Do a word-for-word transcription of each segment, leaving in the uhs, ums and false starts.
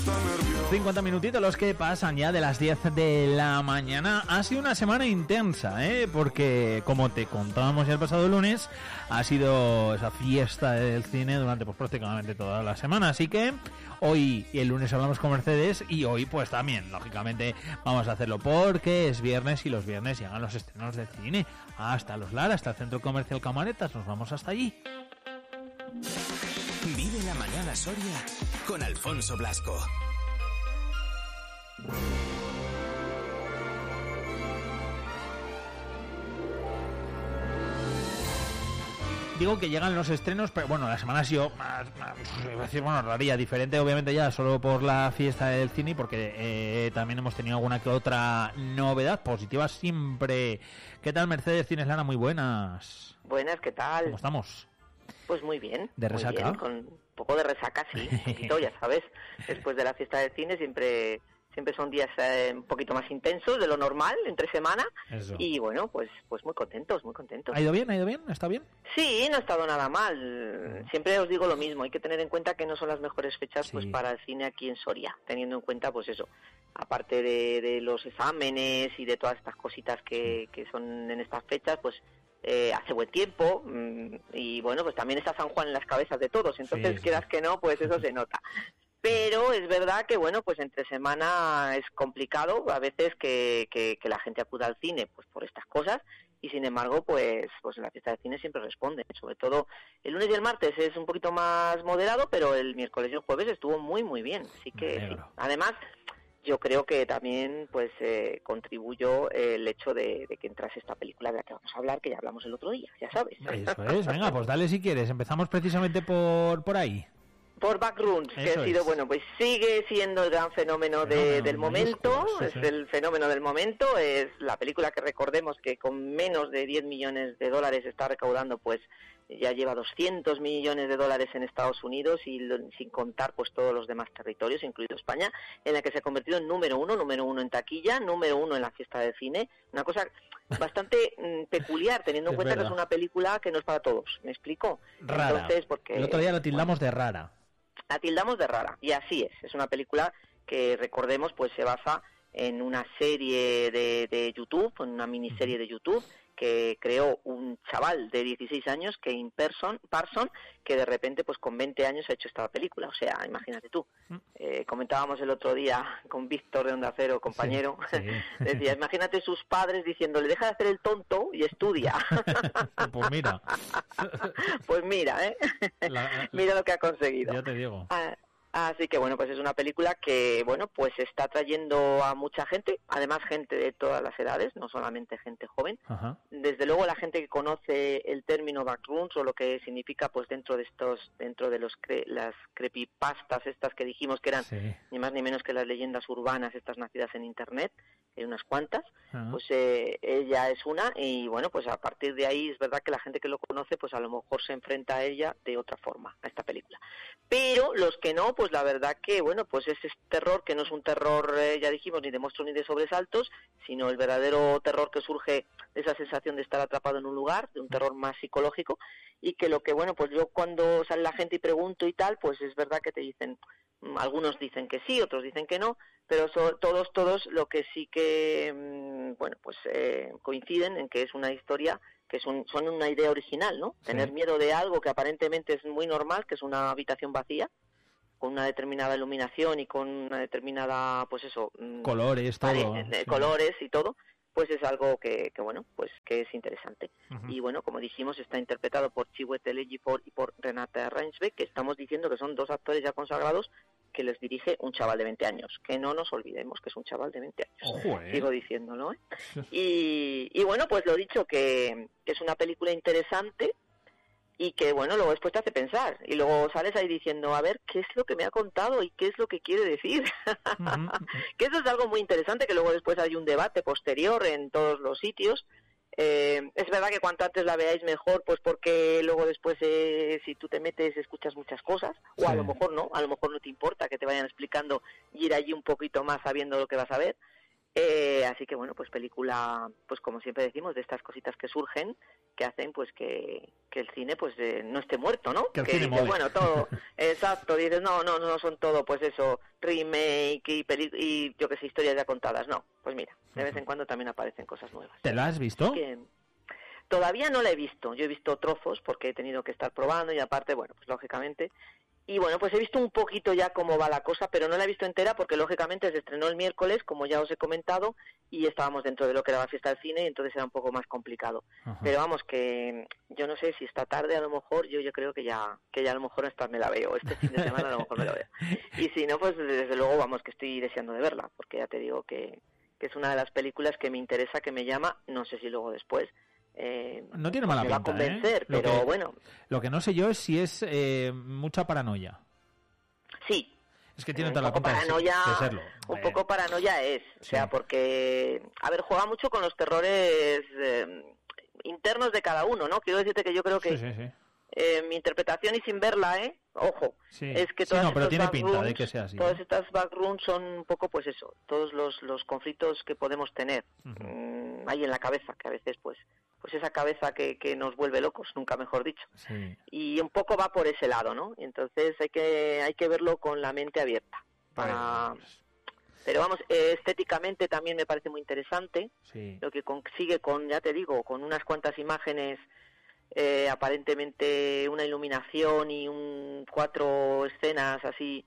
cincuenta minutitos los que pasan ya de las diez de la mañana. Ha sido una semana intensa, ¿eh? Porque, como te contábamos ya el pasado lunes, ha sido esa fiesta del cine durante pues prácticamente toda la semana. Así que hoy y el lunes hablamos con Mercedes y hoy pues también, lógicamente, vamos a hacerlo porque es viernes y los viernes llegan los estrenos de cine. Hasta Los Lara, hasta el Centro Comercial Camaretas. Nos vamos hasta allí. Vive la mañana Soria con Alfonso Blasco. Digo que llegan los estrenos, pero bueno, la semana ha sido más, más decir, bueno, raría, diferente obviamente ya solo por la fiesta del cine, porque eh, también hemos tenido alguna que otra novedad positiva siempre. ¿Qué tal, Mercedes? ¿Tienes, Lara? Muy buenas. Buenas, ¿qué tal? ¿Cómo estamos? Pues muy bien. ¿De resaca? Muy bien, con un poco de resaca, sí, un poquito, ya sabes. Después de la fiesta del cine siempre... Siempre son días eh, un poquito más intensos de lo normal, entre semana. Eso. Y bueno, pues pues muy contentos, muy contentos. ¿Ha ido bien? ¿Ha ido bien? ¿Está bien? Sí, no ha estado nada mal. Siempre os digo lo mismo, hay que tener en cuenta que no son las mejores fechas sí. pues para el cine aquí en Soria, teniendo en cuenta pues eso, aparte de, de los exámenes y de todas estas cositas que, que son en estas fechas, pues eh, hace buen tiempo y bueno, pues también está San Juan en las cabezas de todos, entonces sí, quieras sí. que no, pues eso se nota. Pero es verdad que, bueno, pues entre semana es complicado a veces que, que, que la gente acuda al cine pues por estas cosas y, sin embargo, pues pues la fiesta de cine siempre responde. Sobre todo el lunes y el martes es un poquito más moderado, pero el miércoles y el jueves estuvo muy, muy bien. Así que, sí. Además, yo creo que también pues eh, contribuyó el hecho de, de que entrase esta película de la que vamos a hablar, que ya hablamos el otro día, ya sabes. Eso es, venga, pues dale si quieres. Empezamos precisamente por, por ahí. Por Backrooms, que ha sido, es. bueno, pues sigue siendo el gran fenómeno, de, fenómeno del momento, sí, es sí. el fenómeno del momento, es la película que recordemos que con menos de diez millones de dólares está recaudando, pues ya lleva doscientos millones de dólares en Estados Unidos y lo, sin contar pues todos los demás territorios, incluido España, en la que se ha convertido en número uno, número uno en taquilla, número uno en la fiesta del cine, una cosa bastante mm, peculiar, teniendo en cuenta verdad. que es una película que no es para todos, ¿me explico? Rara. Entonces, porque, el otro día la tildamos bueno, de rara. La tildamos de rara, y así es. Es una película que, recordemos, pues se basa en una serie de, de YouTube, en una miniserie de YouTube, que creó un chaval de dieciséis años, Kane Parson, Parson, que de repente, pues con veinte años ha hecho esta película. O sea, imagínate tú. Eh, comentábamos el otro día con Víctor de Onda Cero, compañero, sí, sí. decía, imagínate sus padres diciéndole, deja de hacer el tonto y estudia. Pues mira. Pues mira, ¿eh? La, la, mira lo que ha conseguido. Ya te digo. Ah, Así que bueno, pues es una película que bueno, pues está trayendo a mucha gente, además gente de todas las edades, no solamente gente joven. Ajá. Desde luego la gente que conoce el término backrooms o lo que significa pues dentro de estos, dentro de los cre, las creepypastas estas que dijimos que eran sí. ni más ni menos que las leyendas urbanas estas nacidas en internet, hay unas cuantas, Ajá. pues eh, ella es una y bueno, pues a partir de ahí es verdad que la gente que lo conoce pues a lo mejor se enfrenta a ella de otra forma, a esta película. Pero los que no, pues la verdad que, bueno, pues ese terror que no es un terror, eh, ya dijimos, ni de monstruos ni de sobresaltos, sino el verdadero terror que surge de esa sensación de estar atrapado en un lugar, de un terror más psicológico, y que lo que, bueno, pues yo cuando sale la gente y pregunto y tal, pues es verdad que te dicen, algunos dicen que sí, otros dicen que no, pero so, todos, todos lo que sí que, mmm, bueno, pues eh, coinciden en que es una historia que son, son una idea original, ¿no? Sí. Tener miedo de algo que aparentemente es muy normal, que es una habitación vacía, con una determinada iluminación y con una determinada, pues eso... Colores, todo. Pare- sí. Colores y todo, pues es algo que, que bueno, pues que es interesante. Uh-huh. Y bueno, como dijimos, está interpretado por Chiwetel Ejiofor y por Renate Reinsve, que estamos diciendo que son dos actores ya consagrados que les dirige un chaval de veinte años, que no nos olvidemos que es un chaval de veinte años. Ojo, ¿eh? Sigo diciéndolo, ¿eh? y, y bueno, pues lo dicho, que, que es una película interesante y que, bueno, luego después te hace pensar y luego sales ahí diciendo, a ver, ¿qué es lo que me ha contado y qué es lo que quiere decir? Uh-huh. Que eso es algo muy interesante, que luego después hay un debate posterior en todos los sitios. Eh, es verdad que cuanto antes la veáis mejor, pues porque luego después eh, si tú te metes escuchas muchas cosas, o sí. a lo mejor no, a lo mejor no te importa que te vayan explicando y ir allí un poquito más sabiendo lo que vas a ver, Eh, así que bueno, pues película, pues como siempre decimos, de estas cositas que surgen, que hacen pues que, que el cine pues eh, no esté muerto, ¿no? Que el que cine dices, mole. bueno, todo, exacto, dices, no, no, no son todo, pues eso, remake y, peli y yo que sé, historias ya contadas, no, pues mira, de vez en cuando también aparecen cosas nuevas. ¿Te la has visto? Que, todavía no la he visto, yo he visto trozos porque he tenido que estar probando y aparte, bueno, pues lógicamente... Y bueno, pues he visto un poquito ya cómo va la cosa, pero no la he visto entera porque lógicamente se estrenó el miércoles, como ya os he comentado, y estábamos dentro de lo que era la fiesta del cine y entonces era un poco más complicado. Ajá. Pero vamos, que yo no sé si esta tarde a lo mejor, yo yo creo que ya que ya a lo mejor esta me la veo, este fin de semana a lo mejor me la veo. Y si no, pues desde luego, vamos, que estoy deseando de verla, porque ya te digo que, que es una de las películas que me interesa, que me llama, no sé si luego después... Eh, no tiene mala me pinta, va a convencer, ¿eh? Lo pero que, bueno. Lo que no sé yo es si es eh, mucha paranoia. Sí. Es que tiene un toda la poco pinta paranoia, de serlo. Un eh. poco paranoia es, o sí. sea, porque, a ver, juega mucho con los terrores eh, internos de cada uno, ¿no? Quiero decirte que yo creo que sí, sí, sí. Eh, mi interpretación, y sin verla, ¿eh? Ojo, sí. es que sí, todas no, pero estas tiene backrooms, pinta de que sea así, todas ¿eh? estas backrooms son un poco, pues eso, todos los, los conflictos que podemos tener uh-huh. mmm, ahí en la cabeza, que a veces, pues, pues esa cabeza que, que nos vuelve locos, nunca mejor dicho. Sí. Y un poco va por ese lado, ¿no? Entonces hay que hay que verlo con la mente abierta. Para... Pues... Pero vamos, eh, estéticamente también me parece muy interesante. Sí. Lo que consigue con, ya te digo, con unas cuantas imágenes, eh, aparentemente una iluminación y un cuatro escenas así,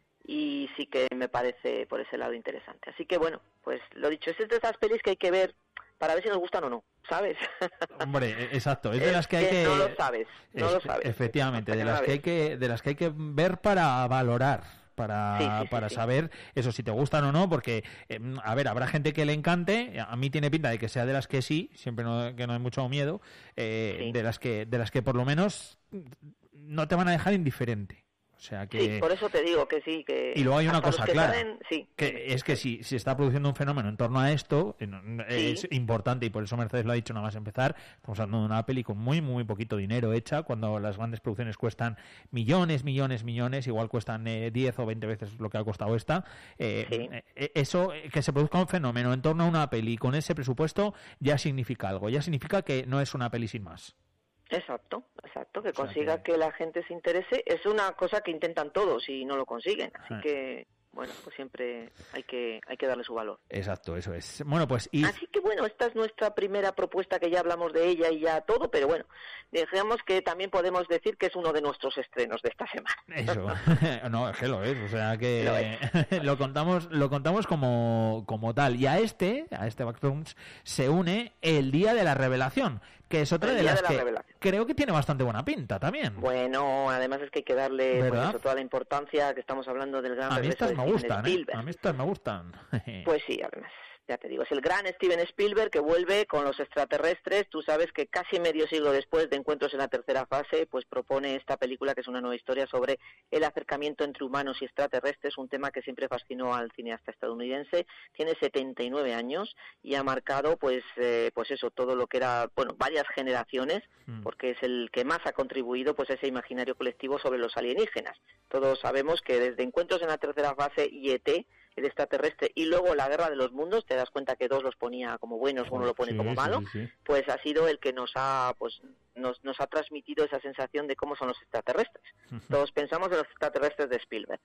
y sí que me parece por ese lado interesante. Así que bueno, pues lo dicho, es de esas pelis que hay que ver para ver si nos gustan o no, ¿sabes? Hombre, exacto, es de las que hay que, que... No lo sabes, no es, lo sabes. Efectivamente, de las que hay que, de las que hay que ver para valorar. Para, sí, sí, para sí, saber sí. eso, si te gustan o no, porque, eh, a ver, habrá gente que le encante, a mí tiene pinta de que sea de las que sí, siempre no, que no hay mucho miedo, eh, sí. de las que de las que por lo menos no te van a dejar indiferente. O sea que... Sí, por eso te digo que sí. Que y luego hay una cosa que clara, salen, sí. que es que si se está produciendo un fenómeno en torno a esto, es sí. importante, y por eso Mercedes lo ha dicho nada más empezar, estamos hablando de una peli con muy, muy poquito dinero hecha, cuando las grandes producciones cuestan millones, millones, millones, igual cuestan eh, diez o veinte veces lo que ha costado esta. Eh, sí. eh, eso, que se produzca un fenómeno en torno a una peli con ese presupuesto, ya significa algo, ya significa que no es una peli sin más. Exacto, exacto, que o sea consiga que... que la gente se interese. Es una cosa que intentan todos y no lo consiguen, así ah. que bueno, pues siempre hay que hay que darle su valor. Exacto, eso es. Bueno, pues y... Así que bueno, esta es nuestra primera propuesta, que ya hablamos de ella y ya todo, pero bueno, digamos que también podemos decir que es uno de nuestros estrenos de esta semana. Eso, no, es que lo es, o sea que lo, es. lo contamos lo contamos como, como tal. Y a este, a este Backrooms, se une el Día de la Revelación, que es otra el de día las de la que revelación. Creo que tiene bastante buena pinta también. Bueno, además es que hay que darle pues eso, toda la importancia, que estamos hablando del gran a mí estas de me gustan, Spielberg. ¿eh? A mí estas me gustan. Pues sí, además, ya te digo, es el gran Steven Spielberg que vuelve con los extraterrestres. Tú sabes que casi medio siglo después de Encuentros en la tercera fase, pues propone esta película, que es una nueva historia sobre el acercamiento entre humanos y extraterrestres, un tema que siempre fascinó al cineasta estadounidense. Tiene setenta y nueve años y ha marcado, pues, eh, pues eso, todo lo que era, bueno, varias generaciones, mm. porque es el que más ha contribuido, pues, a ese imaginario colectivo sobre los alienígenas. Todos sabemos que desde Encuentros en la tercera fase y E T, el extraterrestre, y luego La Guerra de los Mundos, te das cuenta que dos los ponía como buenos, uno lo pone sí, como malo, sí, sí, sí. pues ha sido el que nos ha pues nos, nos ha transmitido esa sensación de cómo son los extraterrestres. Uh-huh. Todos pensamos en los extraterrestres de Spielberg.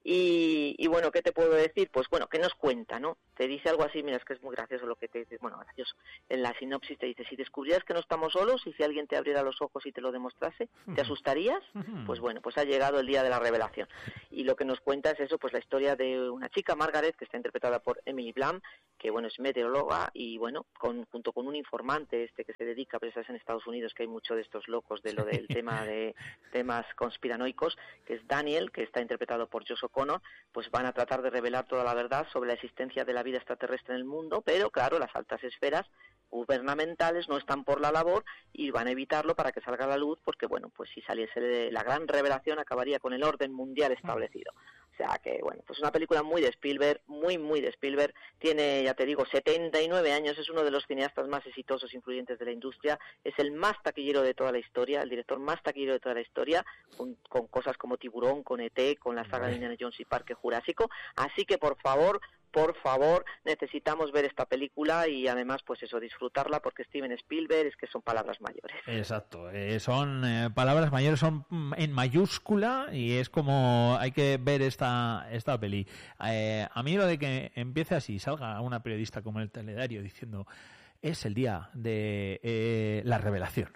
Y, y bueno, ¿qué te puedo decir? Pues bueno, ¿qué nos cuenta, no? Te dice algo así, mira, es que es muy gracioso lo que te dice, bueno, gracioso. En la sinopsis te dice, si descubrieras que no estamos solos y si alguien te abriera los ojos y te lo demostrase, ¿te asustarías? Uh-huh. Pues bueno, pues ha llegado el día de la revelación. Y lo que nos cuenta es eso, pues la historia de una chica, Margaret, que está interpretada por Emily Blunt, que bueno, es meteoróloga y bueno, con, junto con un informante este que se dedica, pues es en Estados Unidos, que hay mucho de estos locos de lo del tema de temas conspiranoicos, que es Daniel, que está interpretado por Josh O'Connor, pues van a tratar de revelar toda la verdad sobre la existencia de la vida extraterrestre en el mundo, pero claro, las altas esferas gubernamentales no están por la labor y van a evitarlo para que salga a la luz, porque bueno, pues si saliese la gran revelación acabaría con el orden mundial establecido. O sea que, bueno, pues una película muy de Spielberg, muy, muy de Spielberg. Tiene, ya te digo, setenta y nueve años, es uno de los cineastas más exitosos e influyentes de la industria, es el más taquillero de toda la historia, el director más taquillero de toda la historia, con, con cosas como Tiburón, con E T, con la saga de Indiana Jones y Parque Jurásico. Así que, por favor, por favor, necesitamos ver esta película y además, pues eso, disfrutarla porque Steven Spielberg es que son palabras mayores. Exacto, eh, son eh, palabras mayores, son en mayúscula y es como hay que ver esta esta peli. Eh, a mí lo de que empiece así, salga una periodista como el Telediario diciendo es el día de eh, la revelación.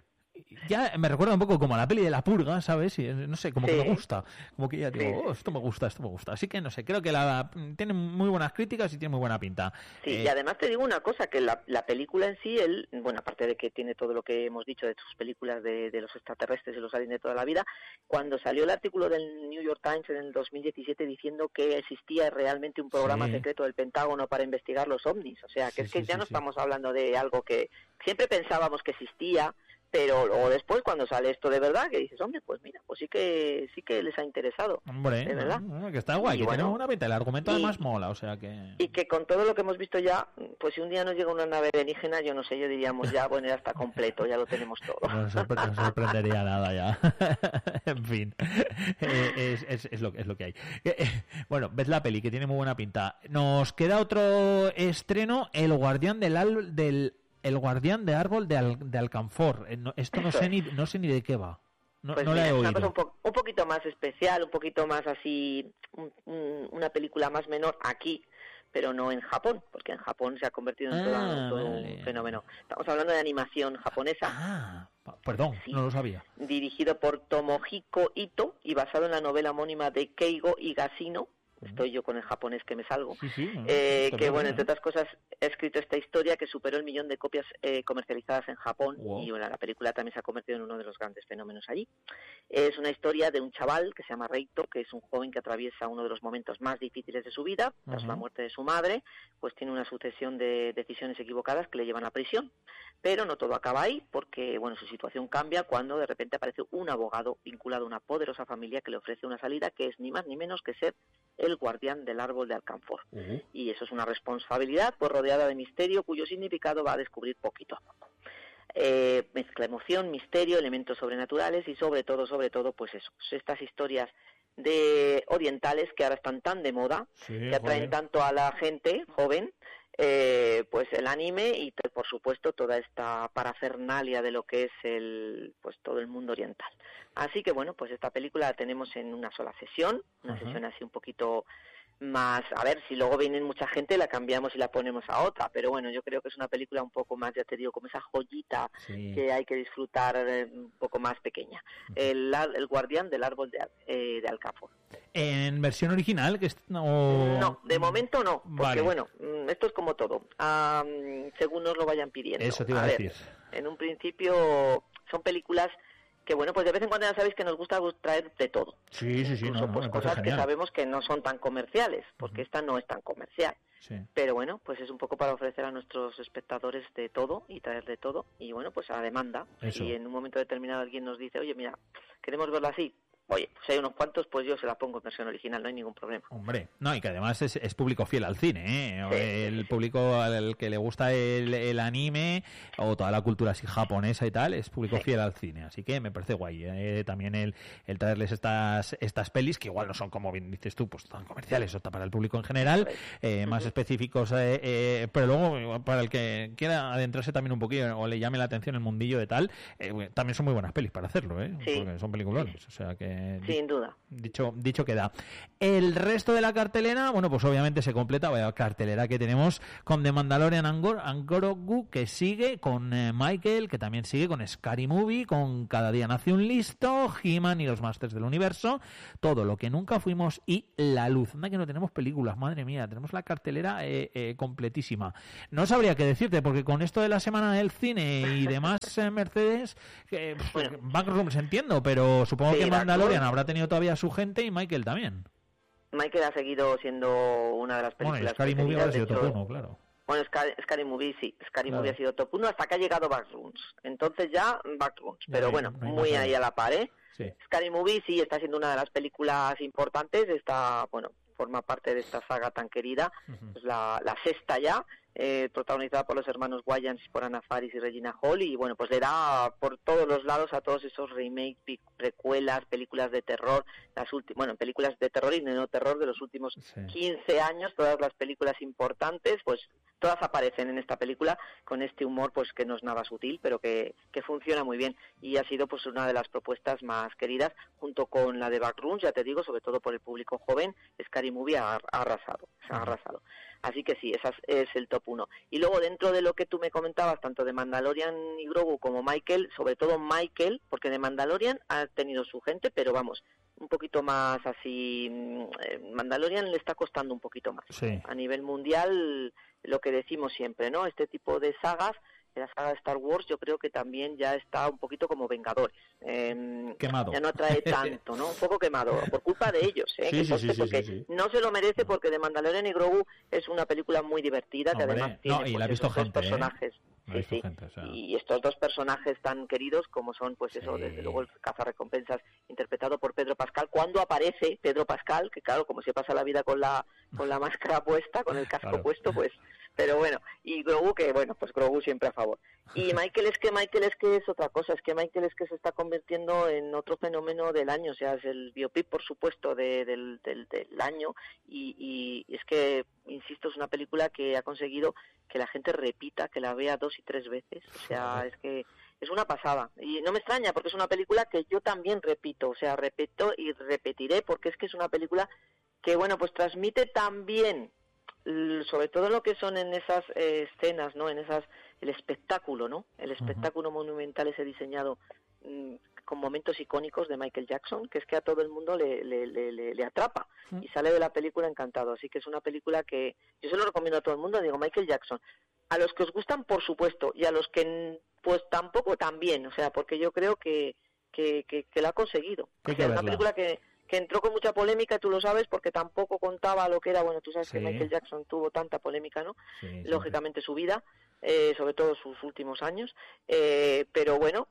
Ya me recuerda un poco como a la peli de La Purga, ¿sabes? Y, no sé, como sí. que me gusta. Como que ya digo, sí. oh, esto me gusta, esto me gusta. Así que no sé, creo que la tiene muy buenas críticas y tiene muy buena pinta. Sí, eh, y además te digo una cosa, que la, la película en sí, él, bueno, aparte de que tiene todo lo que hemos dicho de sus películas de, de los extraterrestres y los aliens de toda la vida, cuando salió el artículo del New York Times en el dos mil diecisiete diciendo que existía realmente un programa sí. secreto del Pentágono para investigar los ovnis, o sea, que sí, es que sí, ya sí, no sí. estamos hablando de algo que siempre pensábamos que existía, pero o después cuando sale esto de verdad que dices, hombre, pues mira, pues sí que sí que les ha interesado. Hombre, de verdad. No, no, que está guay, y que bueno, tiene una pinta, el argumento y, además mola, o sea que... Y que con todo lo que hemos visto ya, pues si un día nos llega una nave alienígena, yo no sé, yo diríamos ya, bueno, ya está completo, ya lo tenemos todo. No sorpre- no sorprendería nada ya. En fin, eh, es, es, es, lo, es lo que hay. Eh, bueno, ves la peli, que tiene muy buena pinta. Nos queda otro estreno, El Guardián del... Al- del El Guardián de Árbol de, Al, de Alcanfor. No, esto no sé, ni, no sé ni de qué va. No, pues no mira, la he oído. Una cosa un, po- un poquito más especial, un poquito más así, un, un, una película más menor aquí, pero no en Japón, porque en Japón se ha convertido en ah, todo, todo vale. un fenómeno. Estamos hablando de animación japonesa. Ah, perdón, sí, no lo sabía. Dirigido por Tomohiko Ito y basado en la novela homónima de Keigo Higashino. Estoy yo con el japonés que me salgo. Sí, sí, eh, que bien, bueno, ¿eh? entre otras cosas, he escrito esta historia que superó el millón de copias eh, comercializadas en Japón. Wow. Y bueno, la película también se ha convertido en uno de los grandes fenómenos allí. Es una historia de un chaval que se llama Reito, que es un joven que atraviesa uno de los momentos más difíciles de su vida. Tras uh-huh. la muerte de su madre, pues tiene una sucesión de decisiones equivocadas que le llevan a prisión. Pero no todo acaba ahí, porque bueno, su situación cambia cuando de repente aparece un abogado vinculado a una poderosa familia que le ofrece una salida que es ni más ni menos que ser el guardián del árbol de Alcanfor. Uh-huh. Y eso es una responsabilidad pues rodeada de misterio cuyo significado va a descubrir poquito a poco. Eh, mezcla emoción, misterio, elementos sobrenaturales y sobre todo, sobre todo, pues eso, estas historias de orientales que ahora están tan de moda, sí, que atraen joven. tanto a la gente joven, eh, pues el anime y por supuesto toda esta parafernalia de lo que es el pues todo el mundo oriental. Así que bueno, pues esta película la tenemos en una sola sesión, una uh-huh. sesión así un poquito más, a ver, si luego viene mucha gente la cambiamos y la ponemos a otra, pero bueno, yo creo que es una película un poco más, ya te digo, como esa joyita sí. que hay que disfrutar eh, un poco más pequeña. Uh-huh. El, el guardián del árbol de, eh, de Alcanfor. ¿En versión original? Que es, no... no, de momento no, porque vale. bueno, esto es como todo, um, según nos lo vayan pidiendo. Eso te iba a, a ver, decir. En un principio son películas que bueno, pues de vez en cuando ya sabéis que nos gusta traer de todo. Sí, sí, sí. Incluso, no, pues no, cosas genial. que sabemos que no son tan comerciales, porque uh-huh. esta no es tan comercial. Sí. Pero bueno, pues es un poco para ofrecer a nuestros espectadores de todo y traer de todo. Y bueno, pues a la demanda. Eso. Si en un momento determinado alguien nos dice, oye, mira, queremos verla así. Oye, pues hay unos cuantos, pues yo se la pongo en versión original, no hay ningún problema. Hombre, no, y que además es, es público fiel al cine, ¿eh? Sí, el sí, público al que le gusta el, el anime o toda la cultura así japonesa y tal, es público sí. fiel al cine, así que me parece guay. ¿eh? También el, el traerles estas estas pelis, que igual no son, como bien dices tú, pues tan comerciales, o para el público en general, eh, más uh-huh. específicos, eh, eh, pero luego para el que quiera adentrarse también un poquillo o le llame la atención el mundillo de tal, eh, también son muy buenas pelis para hacerlo, ¿eh? Sí. Porque son peliculones, o sea que... Sin duda. Dicho, dicho queda. El resto de la cartelera, bueno, pues obviamente se completa, vaya cartelera que tenemos con The Mandalorian Angor, Angorogu, que sigue, con eh, Michael, que también sigue, con Scary Movie, con Cada día nace un listo, He-Man y los Masters del Universo, Todo lo que nunca fuimos y La Luz. Anda que no tenemos películas, madre mía, tenemos la cartelera eh, eh, completísima. No sabría qué decirte, porque con esto de la semana del cine y demás, eh, Mercedes, eh, bueno, Backrooms entiendo, pero supongo sí, que Mandalorian habrá tenido todavía a su gente y Michael también. Michael ha seguido siendo una de las películas. Bueno, Scary Movie ha sido top uno, claro. Bueno, Scary, Scary Movie sí, Scary claro. Movie ha sido top uno hasta que ha llegado Backrooms. Entonces ya Backrooms, pero no, bueno, no muy ahí a la par, ¿eh? Sí. Scary Movie sí está siendo una de las películas importantes, está, bueno, forma parte de esta saga tan querida, uh-huh. es la, la sexta ya. eh, protagonizada por los hermanos Wayans, por Anna Faris y Regina Hall, y bueno, pues le da por todos los lados a todos esos remakes, precuelas, películas de terror, las últimas, bueno, películas de terror y no terror de los últimos sí. quince años, todas las películas importantes, pues todas aparecen en esta película con este humor pues que no es nada sutil, pero que, que funciona muy bien, y ha sido pues una de las propuestas más queridas, junto con la de Backrooms, ya te digo, sobre todo por el público joven. Scary Movie ha, ha arrasado, se ha arrasado. Así que sí, ese es el top uno. Y luego dentro de lo que tú me comentabas, tanto de Mandalorian y Grogu como Michael, sobre todo Michael, porque de Mandalorian ha tenido su gente, pero vamos, un poquito más así, eh, Mandalorian le está costando un poquito más. Sí. A nivel mundial, lo que decimos siempre, ¿no? Este tipo de sagas, la saga de Star Wars, yo creo que también ya está un poquito como Vengadores. Eh, quemado. Ya no atrae tanto, ¿no? Un poco quemado, por culpa de ellos, ¿eh? Sí, sí, sí, sí, porque sí, sí. no se lo merece, porque de Mandalorian y Grogu es una película muy divertida, que Hombre, además tiene no, y pues, la ha visto esos gente, dos personajes. ¿eh? Sí, sí. Gente, o sea... Y estos dos personajes tan queridos como son, pues eso, sí. desde luego el cazarrecompensas interpretado por Pedro Pascal. Cuando aparece Pedro Pascal, que claro, como se pasa la vida con la con la máscara puesta, con el casco claro. puesto, pues... Pero bueno, y Grogu, que bueno, pues Grogu siempre a favor. Y Michael es que Michael es que es otra cosa, es que Michael es que se está convirtiendo en otro fenómeno del año, o sea, es el biopic, por supuesto, de, del, del, del año, y, y es que, insisto, es una película que ha conseguido que la gente repita, que la vea dos y tres veces, o sea, es que es una pasada, y no me extraña, porque es una película que yo también repito, o sea, repito y repetiré, porque es que es una película que, bueno, pues transmite también, sobre todo lo que son en esas eh, escenas, ¿no? En esas, el espectáculo, ¿no? El espectáculo uh-huh. monumental ese diseñado mmm, con momentos icónicos de Michael Jackson, que es que a todo el mundo le, le, le, le, le atrapa uh-huh. y sale de la película encantado. Así que es una película que yo se lo recomiendo a todo el mundo. Digo, Michael Jackson, a los que os gustan, por supuesto, y a los que pues tampoco también, o sea, porque yo creo que que, que, que lo ha conseguido. Hay o sea, que es una película que que entró con mucha polémica, tú lo sabes, porque tampoco contaba lo que era, bueno, tú sabes sí. que Michael Jackson tuvo tanta polémica, ¿no? Sí, lógicamente sí. su vida, eh, sobre todo sus últimos años, eh, pero bueno,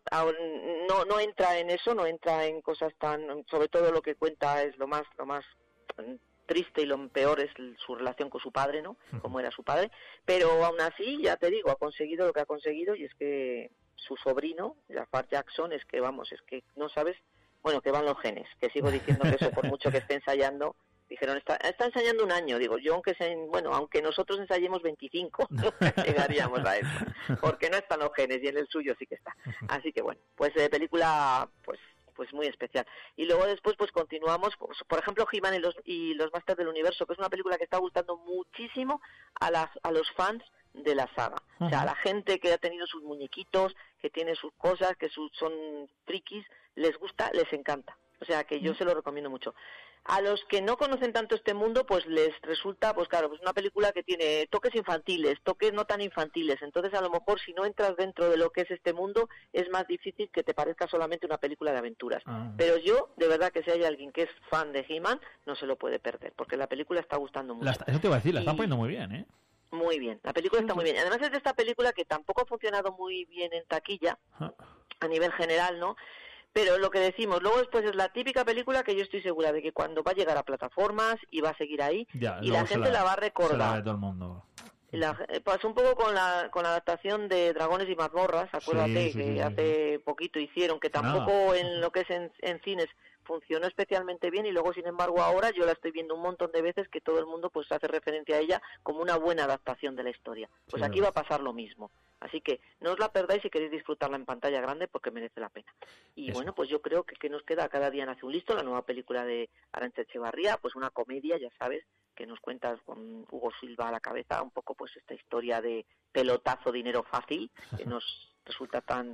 no no entra en eso, no entra en cosas tan, sobre todo lo que cuenta es lo más lo más triste y lo peor es su relación con su padre, ¿no? Como era su padre, pero aún así, ya te digo, ha conseguido lo que ha conseguido, y es que su sobrino, Jafar Jackson, es que vamos, es que no sabes. Bueno, que van los genes, que sigo diciendo que eso, por mucho que esté ensayando, dijeron, está, está ensayando un año, digo, yo aunque se, bueno, aunque nosotros ensayemos veinticinco, nunca llegaríamos a eso, porque no están los genes, y en el suyo sí que está. Así que bueno, pues eh, película, pues pues muy especial. Y luego después pues continuamos, pues, por ejemplo, He-Man y los, y los Masters del Universo, que es una película que está gustando muchísimo a las a los fans de la saga. Uh-huh. O sea, a la gente que ha tenido sus muñequitos, que tiene sus cosas, que sus, son frikis, les gusta, les encanta. O sea, que yo uh-huh. se lo recomiendo mucho. A los que no conocen tanto este mundo, pues les resulta, pues claro, pues una película que tiene toques infantiles, toques no tan infantiles. Entonces, a lo mejor, si no entras dentro de lo que es este mundo, es más difícil que te parezca solamente una película de aventuras. Uh-huh. Pero yo, de verdad, que si hay alguien que es fan de He-Man, no se lo puede perder, porque la película está gustando mucho. La, eso te iba a decir, la y... están poniendo muy bien, ¿eh? Muy bien, la película está muy bien. Además es de esta película que tampoco ha funcionado muy bien en taquilla, a nivel general, ¿no? Pero lo que decimos, luego después es la típica película que yo estoy segura de que cuando va a llegar a plataformas y va a seguir ahí, ya, y la gente la, la va a recordar. Se la ve todo el mundo. La, pasó un poco con la con la adaptación de Dragones y Mazmorras, acuérdate, sí, sí, que sí, hace sí. poquito hicieron, que tampoco Nada. en lo que es en, en cines funcionó especialmente bien, y luego sin embargo ahora yo la estoy viendo un montón de veces que todo el mundo pues hace referencia a ella como una buena adaptación de la historia. Pues sí, aquí va a pasar lo mismo. Así que no os la perdáis si queréis disfrutarla en pantalla grande, porque merece la pena. Y Eso. bueno, pues yo creo que, que nos queda Cada día nace un listo, la nueva película de Arantxa Echevarría, pues una comedia, ya sabes, que nos cuentas con Hugo Silva a la cabeza, un poco pues esta historia de pelotazo, dinero fácil, que nos resulta tan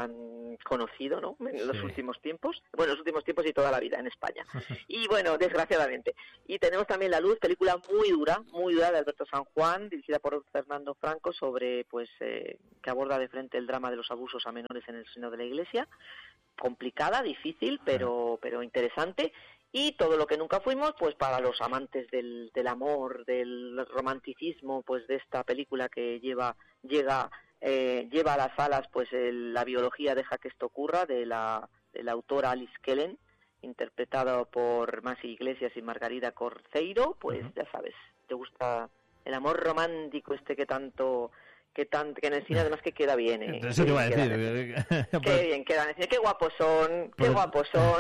tan conocido, ¿no? En los sí. últimos tiempos, bueno, los últimos tiempos y toda la vida en España. Y bueno, desgraciadamente. Y tenemos también La Luz, película muy dura, muy dura, de Alberto San Juan, dirigida por Fernando Franco, sobre, pues, eh, que aborda de frente el drama de los abusos a menores en el seno de la Iglesia. Complicada, difícil, pero, pero interesante. Y Todo lo que nunca fuimos, pues para los amantes del, del amor, del romanticismo, pues de esta película que lleva, llega Eh, lleva a las salas pues el, la biología deja que esto ocurra, de la, de la autora Alice Kellen, interpretado por Masi Iglesias y Margarida Corceiro. Pues uh-huh. ya sabes, te gusta el amor romántico este que tanto... que tan que en el cine además que queda bien, ¿eh? Eso te iba a decir. Qué pues, bien quedan en el cine, qué guapos son, qué pues, guapos son.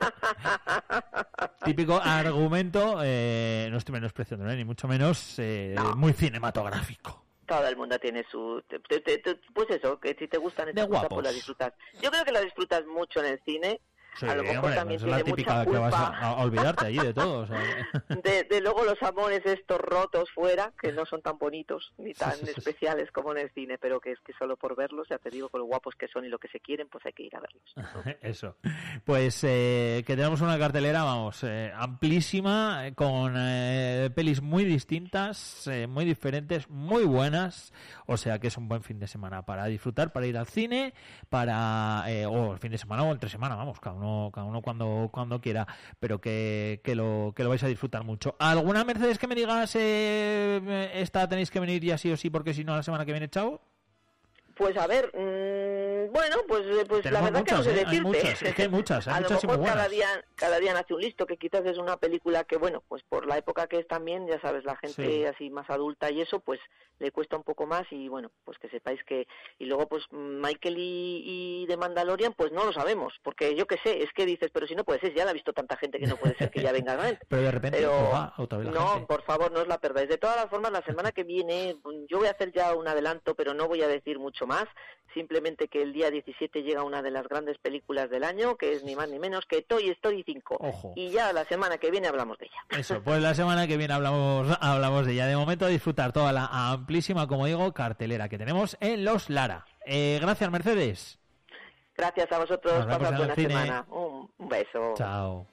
Típico argumento, eh, no estoy menospreciando, ¿no? Ni mucho menos, eh, no. muy cinematográfico. Todo el mundo tiene su... Te, te, te, pues eso, que si te gustan estas cosas, pues las disfrutas. Yo creo que las disfrutas mucho en el cine. Sí, a lo mejor hombre, también es tiene la típica mucha culpa que vas a, a olvidarte allí de todo. O sea. de, de luego los amores estos rotos fuera, que no son tan bonitos ni tan sí, sí, especiales sí. como en el cine, pero que es que solo por verlos, ya te digo, con lo guapos que son y lo que se quieren, pues hay que ir a verlos. Eso. Pues eh, que tenemos una cartelera, vamos, eh, amplísima, eh, con eh, pelis muy distintas, eh, muy diferentes, muy buenas, o sea que es un buen fin de semana para disfrutar, para ir al cine, para eh, o el fin de semana o entre semana, vamos, cada uno, cada uno cuando cuando quiera, pero que, que lo que lo vais a disfrutar mucho. ¿Alguna Mercedes que me digas eh, esta tenéis que venir ya sí o sí porque si no la semana que viene chao? Pues a ver, mmm, bueno, pues, pues la verdad muchas, que no sé ¿eh? decirte. Hay muchas, es que hay muchas, hay a muchas lo mejor muy cada día, cada día nace un listo, que quizás es una película que, bueno, pues por la época que es también, ya sabes, la gente sí. así más adulta y eso, pues le cuesta un poco más y bueno, pues que sepáis que... Y luego pues Michael y, y de Mandalorian, pues no lo sabemos, porque yo qué sé, es que dices, pero si no puede ser, ya la ha visto tanta gente que no puede ser que ya venga a ver. Pero de repente, pero, oja, otra vez la no, gente. por favor, no os la perdáis. De todas las formas, la semana que viene, yo voy a hacer ya un adelanto, pero no voy a decir mucho más. Simplemente que el día diecisiete llega una de las grandes películas del año, que es ni más ni menos que Toy Story cinco. Ojo. Y ya la semana que viene hablamos de ella. Eso, pues la semana que viene hablamos hablamos de ella. De momento a disfrutar toda la amplísima, como digo, cartelera que tenemos en Los Lara. Eh, gracias, Mercedes. Gracias a vosotros. Pasad buena semana. Un, un beso. Chao.